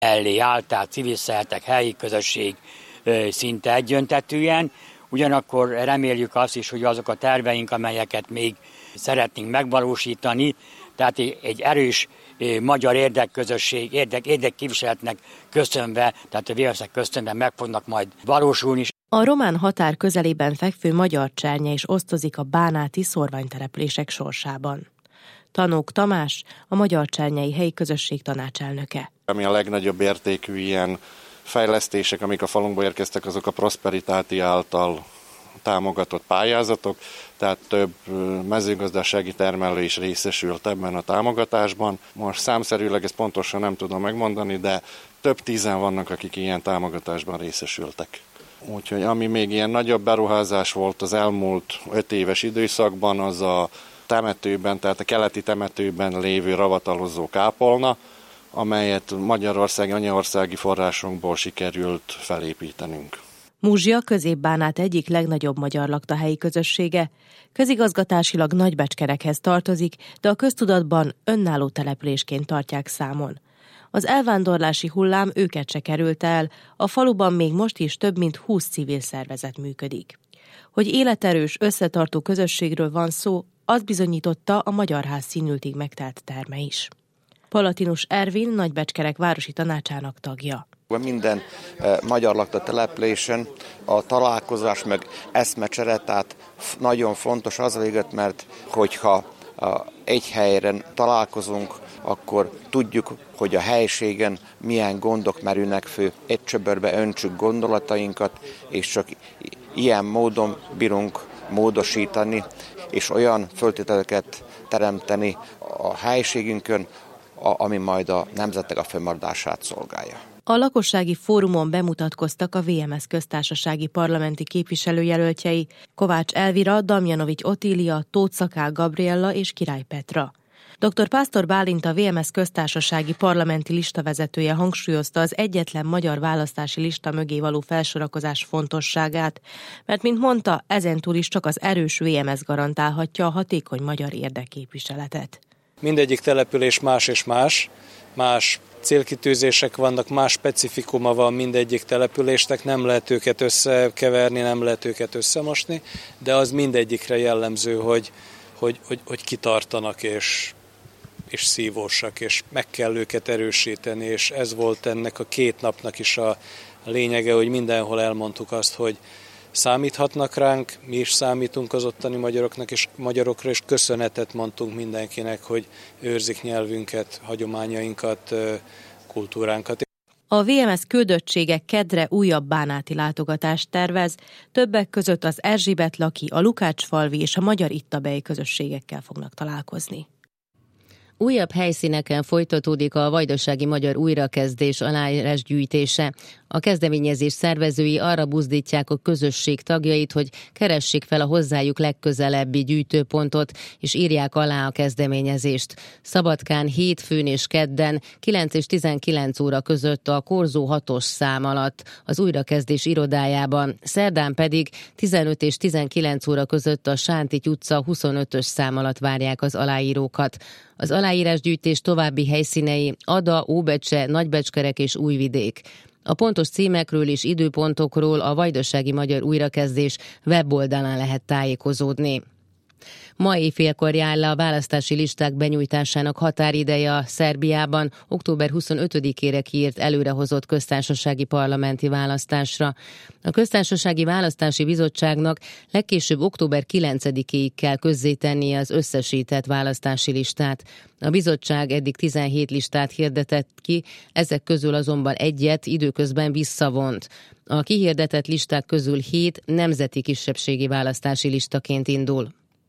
mellé állt, tehát civil szervezetek, helyi közösség szinte egyöntetűen. Ugyanakkor reméljük azt is, hogy azok a terveink, amelyeket még szeretnénk megvalósítani, tehát egy erős magyar érdekközösség, érdekképviseletnek köszönve, tehát a VMS-nek köszönve meg fognak majd valósulni. A román határ közelében fekvő Magyar Cserny is osztozik a bánáti szórványtelepülések sorsában. Tanók Tamás, a Magyar Csernyei helyi közösség tanácselnöke. Ami a legnagyobb értékű ilyen fejlesztések, amik a falunkba érkeztek, azok a Prosperitáti által támogatott pályázatok, tehát több mezőgazdasági termelő is részesült ebben a támogatásban. Most számszerűleg ezt pontosan nem tudom megmondani, de több tízen vannak, akik ilyen támogatásban részesültek. Úgyhogy ami még ilyen nagyobb beruházás volt az elmúlt 5 éves időszakban, az a temetőben, tehát a keleti temetőben lévő ravatalozó kápolna, amelyet magyarországi, anyaországi forrásunkból sikerült felépítenünk. Múzsia Közép-Bánát egyik legnagyobb magyar laktahelyi közössége. Közigazgatásilag Nagybecskerekhez tartozik, de a köztudatban önálló településként tartják számon. Az elvándorlási hullám őket se került el, a faluban még most is több mint 20 civil szervezet működik. Hogy életerős, összetartó közösségről van szó, azt bizonyította a Magyar Ház színültig megtelt terme is. Palatinus Ervin Nagybecskerek városi tanácsának tagja. Minden magyar lakta településen a találkozás meg eszmecsere, tehát nagyon fontos az véget, mert hogyha egy helyen találkozunk, akkor tudjuk, hogy a helységen milyen gondok merülnek fő, egy csöbörbe öntsük gondolatainkat, és csak ilyen módon bírunk módosítani, és olyan föltételeket teremteni a helységünkön, ami majd a nemzetnek a fönnmaradását szolgálja. A lakossági fórumon bemutatkoztak a VMS köztársasági parlamenti képviselőjelöltjei: Kovács Elvira, Damjanovics Otília, Tóth Szakál Gabriella és Király Petra. Dr. Pásztor Bálint, a VMS köztársasági parlamenti listavezetője hangsúlyozta az egyetlen magyar választási lista mögé való felsorakozás fontosságát, mert, mint mondta, ezentúl is csak az erős VMS garantálhatja a hatékony magyar érdekképviseletet. Mindegyik település más és más célkitűzések vannak, más specifikuma van mindegyik településnek, nem lehet őket összekeverni, nem lehet őket összemosni, de az mindegyikre jellemző, hogy kitartanak és szívósak, és meg kell őket erősíteni, és ez volt ennek a 2 napnak is a lényege, hogy mindenhol elmondtuk azt, hogy számíthatnak ránk, mi is számítunk az ottani magyarokra, és köszönetet mondtunk mindenkinek, hogy őrzik nyelvünket, hagyományainkat, kultúránkat. A VMS küldöttsége kedre újabb bánáti látogatást tervez, többek között az Erzsébet-Laki, a Lukács-falvi és a magyar ittabei közösségekkel fognak találkozni. Újabb helyszíneken folytatódik a vajdasági magyar újrakezdés aláírásgyűjtése. A kezdeményezés szervezői arra buzdítják a közösség tagjait, hogy keressék fel a hozzájuk legközelebbi gyűjtőpontot, és írják alá a kezdeményezést. Szabadkán hétfőn és kedden 9 és 19 óra között a Korzó 6-os szám alatt az újrakezdés irodájában, szerdán pedig 15 és 19 óra között a Sántigy utca 25-ös szám alatt várják az aláírókat. Az aláírásgyűjtés további helyszínei Ada, Óbecse, Nagybecskerek és Újvidék. A pontos címekről és időpontokról a Vajdasági Magyar Újrakezdés weboldalán lehet tájékozódni. Ma éjfélkor jár le a választási listák benyújtásának határideje a Szerbiában október 25-ére kiírt előrehozott köztársasági parlamenti választásra. A Köztársasági Választási Bizottságnak legkésőbb október 9-éig kell közzétennie az összesített választási listát. A bizottság eddig 17 listát hirdetett ki, ezek közül azonban egyet időközben visszavont. A kihirdetett listák közül 7 nemzeti kisebbségi választási listaként indul.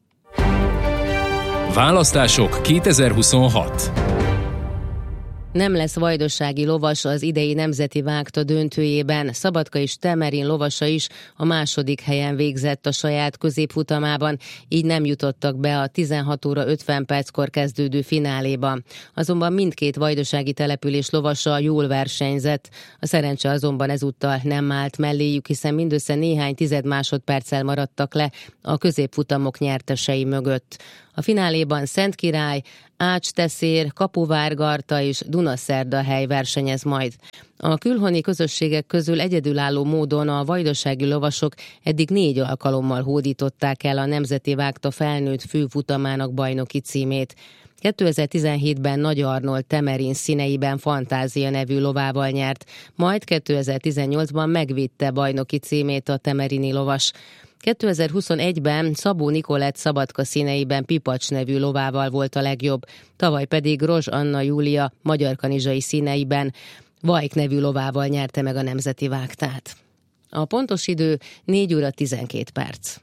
Választások 2026. Nem lesz vajdasági lovas az idei nemzeti vágta döntőjében. Szabadka és Temerin lovasa is a második helyen végzett a saját középfutamában, így nem jutottak be a 16 óra 50 perckor kezdődő fináléba. Azonban mindkét vajdasági település lovasa jól versenyzett. A szerencse azonban ezúttal nem állt melléjük, hiszen mindössze néhány tized másodperccel maradtak le a középfutamok nyertesei mögött. A fináléban Szentkirály, Ács-Teszér, Kapuvárgarta és Dunaszerdahely versenyez majd. A külhoni közösségek közül egyedülálló módon a vajdasági lovasok eddig 4 alkalommal hódították el a Nemzeti Vágta felnőtt főfutamának bajnoki címét. 2017-ben Nagy Arnold Temerin színeiben Fantázia nevű lovával nyert, majd 2018-ban megvitte bajnoki címét a temerini lovas. 2021-ben Szabó Nikolett Szabadka színeiben Pipacs nevű lovával volt a legjobb, tavaly pedig Rozs Anna Júlia magyarkanizsai színeiben Vajk nevű lovával nyerte meg a Nemzeti Vágtát. A pontos idő 4 óra 12 perc.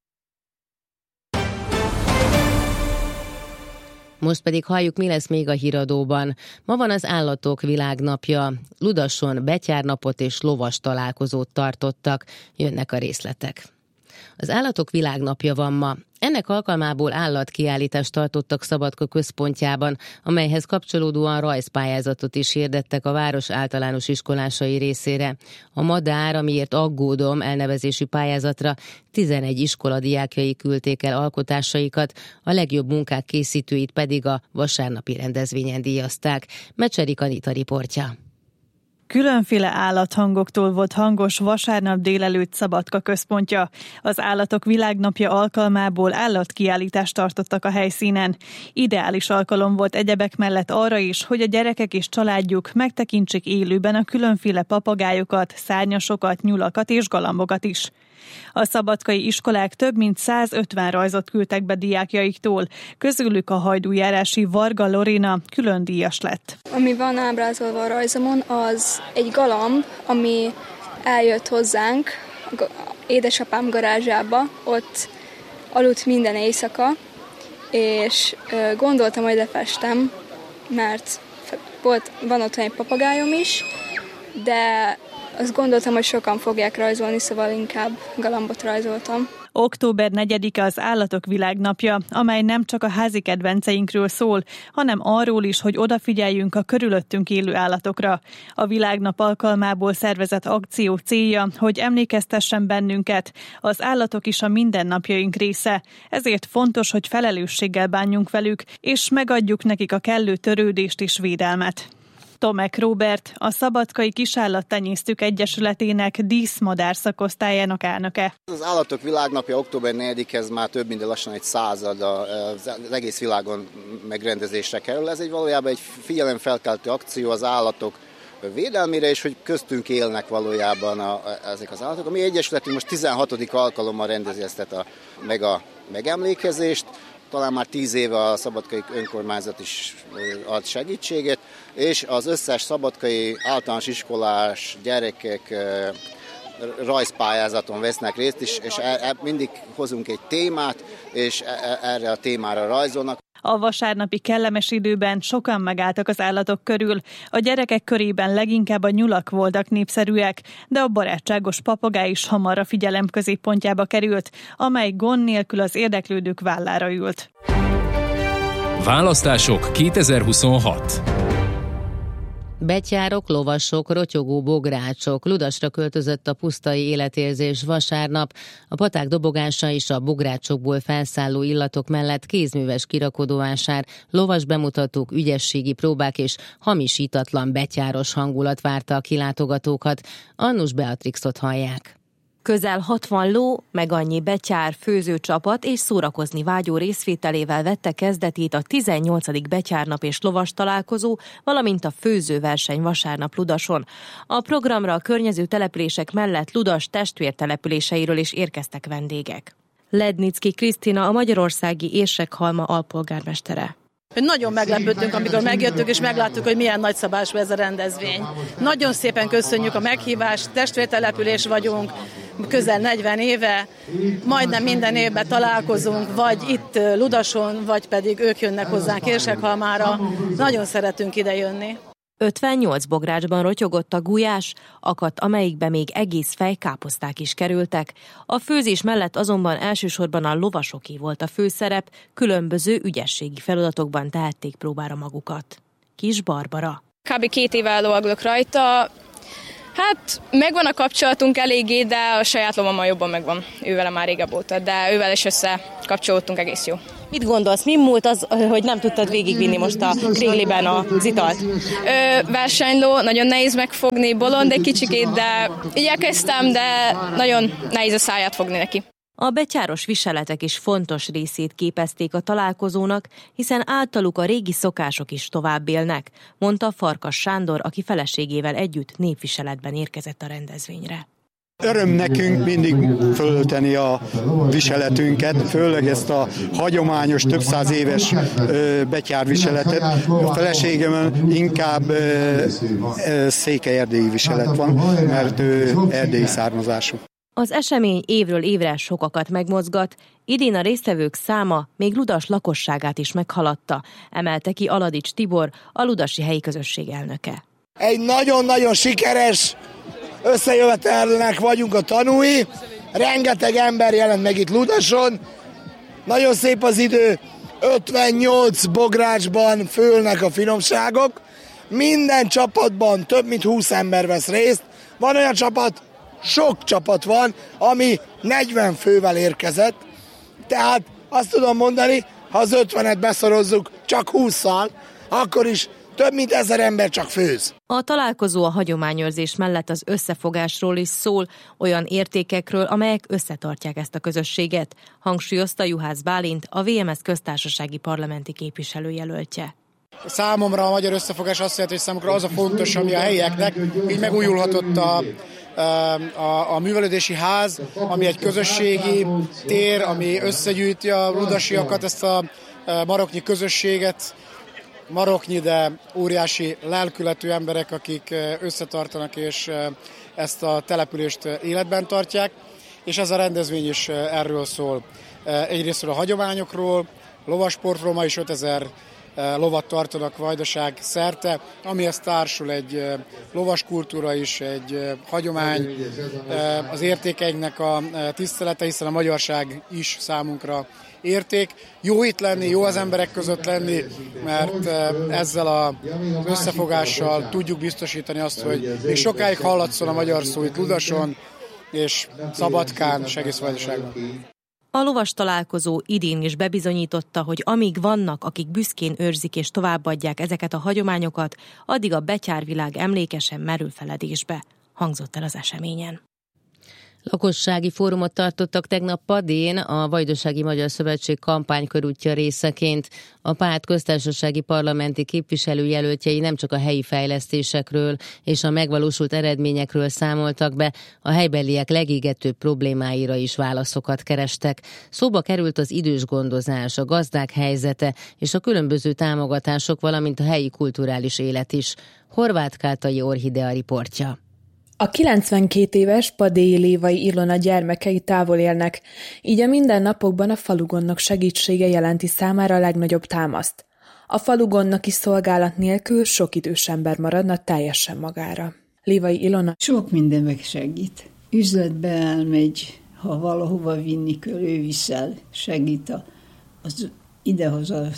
Most pedig halljuk, mi lesz még a híradóban. Ma van az Állatok Világnapja. Ludason betyárnapot és lovas találkozót tartottak. Jönnek a részletek. Az Állatok Világnapja van ma. Ennek alkalmából állatkiállítást tartottak Szabadka központjában, amelyhez kapcsolódóan rajzpályázatot is hirdettek a város általános iskolásai részére. A Madár, amiért aggódom elnevezésű pályázatra 11 iskola diákjai küldték el alkotásaikat, a legjobb munkák készítőit pedig a vasárnapi rendezvényen díjazták. Mecserik Anita riportja. Különféle állathangoktól volt hangos vasárnap délelőtt Szabadka központja. Az Állatok Világnapja alkalmából állatkiállítást tartottak a helyszínen. Ideális alkalom volt egyebek mellett arra is, hogy a gyerekek és családjuk megtekintsék élőben a különféle papagályokat, szárnyasokat, nyulakat és galambokat is. A szabadkai iskolák több mint 150 rajzot küldtek be diákjaiktól, közülük a hajdújárási Varga Lorina külön díjas lett. Ami van ábrázolva a rajzomon, az egy galamb, ami eljött hozzánk édesapám garázsába, ott aludt minden éjszaka, és gondoltam, hogy lefestem, mert van otthon egy papagájom is, de azt gondoltam, hogy sokan fogják rajzolni, szóval inkább galambot rajzoltam. Október 4-e az Állatok Világnapja, amely nem csak a házi kedvenceinkről szól, hanem arról is, hogy odafigyeljünk a körülöttünk élő állatokra. A Világnap alkalmából szervezett akció célja, hogy emlékeztessen bennünket. Az állatok is a mindennapjaink része, ezért fontos, hogy felelősséggel bánjunk velük, és megadjuk nekik a kellő törődést és védelmet. Tomek Róbert, a Szabadkai Kisállattenyésztők Egyesületének díszmadár szakosztályának elnöke. Az Állatok Világnapja október 4-hez már több mint lassan egy század az egész világon megrendezésre kerül. Ez valójában egy figyelemfelkeltő akció az állatok védelmére, és hogy köztünk élnek valójában ezek az állatok. A mi egyesületünk most 16. alkalommal rendezi ezt a megemlékezést. Talán már 10 éve a szabadkai önkormányzat is ad segítséget, és az összes szabadkai általános iskolás gyerekek rajzpályázaton vesznek részt, és mindig hozunk egy témát, és erre a témára rajzolnak. A vasárnapi kellemes időben sokan megálltak az állatok körül. A gyerekek körében leginkább a nyulak voltak népszerűek, de a barátságos papagáj is hamar a figyelem középpontjába került, amely gond nélkül az érdeklődők vállára ült. Választások 2026. Betyárok, lovasok, rotyogó bográcsok. Ludasra költözött a pusztai életérzés vasárnap. A paták dobogása és a bográcsokból felszálló illatok mellett kézműves kirakodóvásár, lovas bemutatók, ügyességi próbák és hamisítatlan betyáros hangulat várta a kilátogatókat. Annus Beatrixot hallják. Közel 60 ló, meg annyi betyár, főzőcsapat és szórakozni vágyó részvételével vette kezdetét a 18. betyárnap és lovas találkozó, valamint a főzőverseny vasárnap Ludason. A programra a környező települések mellett Ludas testvértelepüléseiről is érkeztek vendégek. Lednicki Krisztina, a magyarországi Érsekhalma alpolgármestere. Nagyon meglepődtünk, amikor megjöttünk, és megláttuk, hogy milyen nagyszabású ez a rendezvény. Nagyon szépen köszönjük a meghívást, testvértelepülés vagyunk, közel 40 éve, majdnem minden évben találkozunk, vagy itt Ludason, vagy pedig ők jönnek hozzánk Érsekhalmára. Nagyon szeretünk ide jönni. 58 bográcsban rotyogott a gulyás, akadt, amelyikbe még egész fej káposzták is kerültek. A főzés mellett azonban elsősorban a lovasoké volt a főszerep, különböző ügyességi feladatokban tehették próbára magukat. Kis Barbara. Kb. 2 éve lovaglok rajta. Hát megvan a kapcsolatunk eléggé, de a saját lovammal jobban megvan. Ővele már régebb óta, de ővel is összekapcsolódtunk egész jó. Mit gondolsz, mi múlt az, hogy nem tudtad végigvinni most a Krégliben az italt? Versenyló, nagyon nehéz megfogni, bolond egy kicsikét, de igyekeztem, de nagyon nehéz a száját fogni neki. A betyáros viseletek is fontos részét képezték a találkozónak, hiszen általuk a régi szokások is tovább élnek, mondta Farkas Sándor, aki feleségével együtt népviseletben érkezett a rendezvényre. Öröm nekünk mindig fölölteni a viseletünket, főleg ezt a hagyományos, több száz éves betyárviseletet. A feleségemön inkább székely-erdélyi viselet van, mert ő erdélyi származású. Az esemény évről évre sokakat megmozgat, idén a résztvevők száma még Ludas lakosságát is meghaladta, emelte ki Aladics Tibor, a ludasi helyi közösség elnöke. Egy nagyon-nagyon sikeres összejövetelnek vagyunk a tanúi, rengeteg ember jelent meg itt Ludason, nagyon szép az idő, 58 bográcsban főlnek a finomságok, minden csapatban több mint 20 ember vesz részt, van olyan csapat, sok csapat van, ami 40 fővel érkezett, tehát azt tudom mondani, ha az 50-et beszorozzuk csak 20-szal, akkor is több mint 1000 ember csak főz. A találkozó a hagyományőrzés mellett az összefogásról is szól, olyan értékekről, amelyek összetartják ezt a közösséget, hangsúlyozta Juhász Bálint, a VMS köztársasági parlamenti képviselőjelöltje. Számomra a magyar összefogás azt jelenti, hogy számukra az a fontos, ami a helyieknek, így megújulhatott a művelődési ház, ami egy közösségi tér, ami összegyűjti a ludasiakat, ezt a maroknyi közösséget, maroknyi, de óriási lelkületű emberek, akik összetartanak és ezt a települést életben tartják, és ez a rendezvény is erről szól. Egyrésztről a hagyományokról, lovasportról, ma is 5000 lovat tartanak Vajdaság szerte, amihez társul egy lovaskultúra is, egy hagyomány, az értékeinknek a tisztelete, hiszen a magyarság is számunkra érték. Jó itt lenni, jó az emberek között lenni, mert ezzel az összefogással tudjuk biztosítani azt, hogy még sokáig hallatszon a magyar szó itt Ludason és Szabadkán és egész Vajdaságban. A lovas találkozó idén is bebizonyította, hogy amíg vannak, akik büszkén őrzik és továbbadják ezeket a hagyományokat, addig a betyárvilág emlékesen merül feledésbe, hangzott el az eseményen. Lakossági fórumot tartottak tegnap Padén a Vajdasági Magyar Szövetség kampánykörútja részeként. A párt köztársasági parlamenti képviselőjelöltjei nem csak a helyi fejlesztésekről és a megvalósult eredményekről számoltak be, a helybeliek legégetőbb problémáira is válaszokat kerestek. Szóba került az idős gondozás, a gazdák helyzete és a különböző támogatások, valamint a helyi kulturális élet is. Horváth Kátai Orhidea riportja. A 92 éves padélyi Lévai Ilona gyermekei távol élnek, így a mindennapokban a falugondnok segítsége jelenti számára a legnagyobb támaszt. A falugondnoki szolgálat nélkül sok idős ember maradna teljesen magára. Lévai Ilona sok mindenben segít. Üzletbe elmegy, ha valahova vinni kell, ő viszel, segít az idehaza a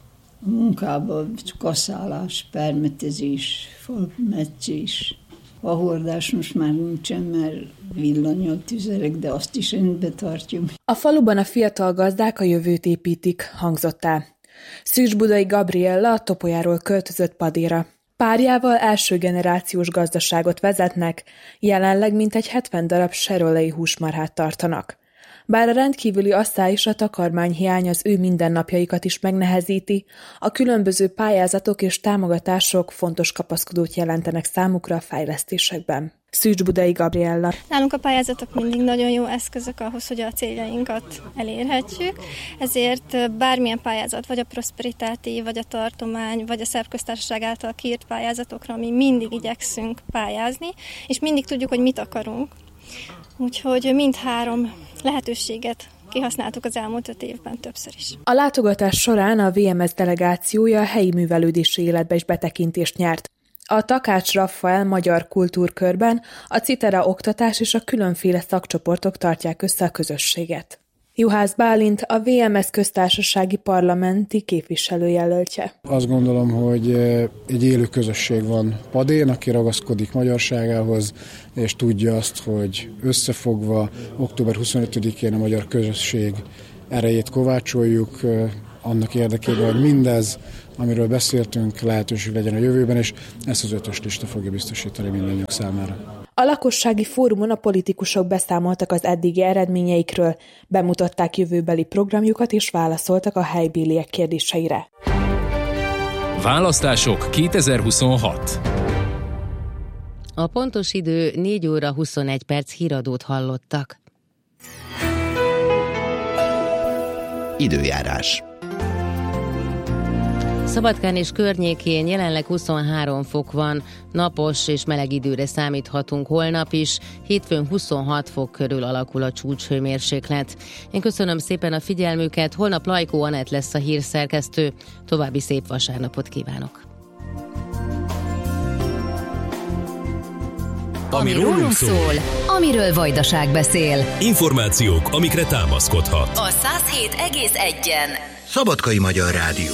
munkába, kaszálás, permetezés, falmetszés. A hordás most már nincsen, mert villanyol tüzelek, de azt is rendbe tartjuk. A faluban a fiatal gazdák a jövőt építik, hangzott el. Szűcs-Budai Gabriella a Topolyáról költözött Padéra. Párjával első generációs gazdaságot vezetnek, jelenleg mintegy 70 darab serolei húsmarhát tartanak. Bár a rendkívüli asszály és a takarmányhiány az ő mindennapjaikat is megnehezíti, a különböző pályázatok és támogatások fontos kapaszkodót jelentenek számukra a fejlesztésekben. Szűcs-Budai Gabriella. Nálunk a pályázatok mindig nagyon jó eszközök ahhoz, hogy a céljainkat elérhetjük, ezért bármilyen pályázat, vagy a Prosperitáti, vagy a Tartomány, vagy a Szerb Köztársaság által kiírt pályázatokra mi mindig igyekszünk pályázni, és mindig tudjuk, hogy mit akarunk. Úgyhogy mindhárom lehetőséget kihasználtuk az elmúlt 5 évben többször is. A látogatás során a VMS delegációja a helyi művelődési életbe is betekintést nyert. A Takács Raffael magyar kultúrkörben a Citera oktatás és a különféle szakcsoportok tartják össze a közösséget. Juhász Bálint a VMS köztársasági parlamenti képviselőjelöltje. Azt gondolom, hogy egy élő közösség van Padén, aki ragaszkodik magyarságához, és tudja azt, hogy összefogva október 25-én a magyar közösség erejét kovácsoljuk annak érdekében, hogy mindez, amiről beszéltünk, lehetőség legyen a jövőben, és ezt az 5-ös lista fogja biztosítani mindannyiunk számára. A lakossági fórumon a politikusok beszámoltak az eddigi eredményeikről, bemutatták jövőbeli programjukat és válaszoltak a helybéliek kérdéseire. Választások 2026. A pontos idő 4 óra 21 perc, híradót hallottak. Időjárás. Szabadkán és környékén jelenleg 23 fok van, napos és meleg időre számíthatunk holnap is, hétfőn 26 fok körül alakul a csúcshőmérséklet. Én köszönöm szépen a figyelmüket, holnap Lajkó Anett lesz a hírszerkesztő, további szép vasárnapot kívánok! Ami rólunk szól, amiről Vajdaság beszél. Információk, amikre támaszkodhat. A 107,1-en. Szabadkai Magyar Rádió.